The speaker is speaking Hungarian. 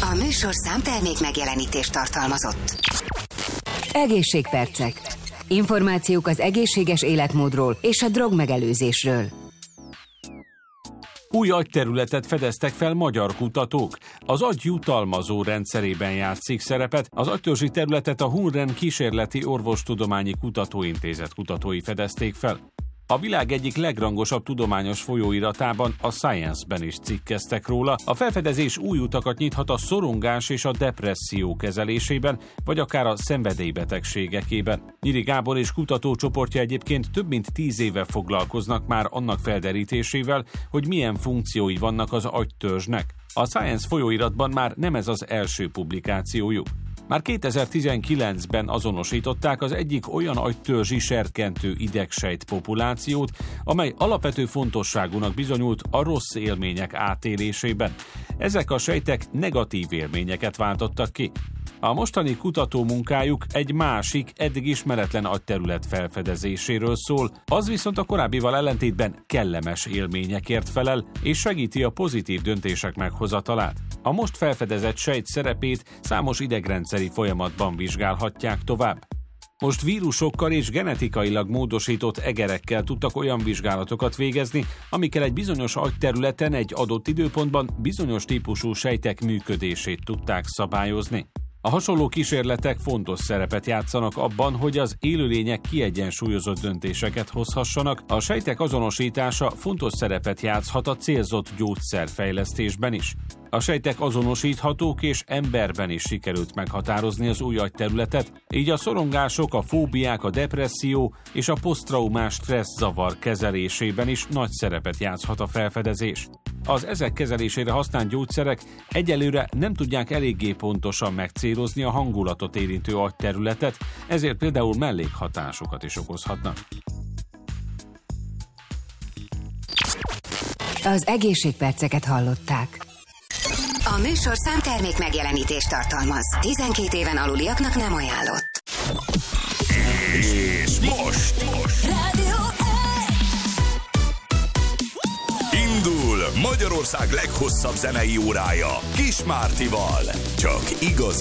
A műsor számtermék megjelenítést tartalmazott. Egészségpercek. Információk az egészséges életmódról és a drogmegelőzésről. Új agyterületet fedeztek fel magyar kutatók. Az agy jutalmazó rendszerében játszik szerepet, az agytörzsi területet a Hunren Kísérleti Orvostudományi Kutatóintézet kutatói fedezték fel. A világ egyik legrangosabb tudományos folyóiratában, a Science-ben is cikkeztek róla. A felfedezés új utakat nyithat a szorongás és a depresszió kezelésében, vagy akár a szenvedélybetegségekében. Nyíri Gábor és kutatócsoportja egyébként több mint 10 éve foglalkoznak már annak felderítésével, hogy milyen funkciói vannak az agytörzsnek. A Science folyóiratban már nem ez az első publikációjuk. Már 2019-ben azonosították az egyik olyan agytörzsi serkentő idegsejt populációt, amely alapvető fontosságúnak bizonyult a rossz élmények átélésében. Ezek a sejtek negatív élményeket váltottak ki. A mostani kutatómunkájuk egy másik, eddig ismeretlen agyterület felfedezéséről szól, az viszont a korábbival ellentétben kellemes élményekért felel, és segíti a pozitív döntések meghozatalát. A most felfedezett sejt szerepét számos idegrendszeri folyamatban vizsgálhatják tovább. Most vírusokkal és genetikailag módosított egerekkel tudtak olyan vizsgálatokat végezni, amikkel egy bizonyos agyterületen egy adott időpontban bizonyos típusú sejtek működését tudták szabályozni. A hasonló kísérletek fontos szerepet játszanak abban, hogy az élőlények kiegyensúlyozott döntéseket hozhassanak, a sejtek azonosítása fontos szerepet játszhat a célzott gyógyszerfejlesztésben is. A sejtek azonosíthatók, és emberben is sikerült meghatározni az új agyterületet, így a szorongások, a fóbiák, a depresszió és a poszttraumás stressz-zavar kezelésében is nagy szerepet játszhat a felfedezés. Az ezek kezelésére használt gyógyszerek egyelőre nem tudják eléggé pontosan megcélozni a hangulatot érintő agyterületet, ezért például mellékhatásokat is okozhatnak. Az egészségperceket hallották. A műsor számtermék megjelenítést tartalmaz. 12 éven aluliaknak nem ajánlott. És most indul Magyarország leghosszabb zenei órája Kis Mártival. Csak igazi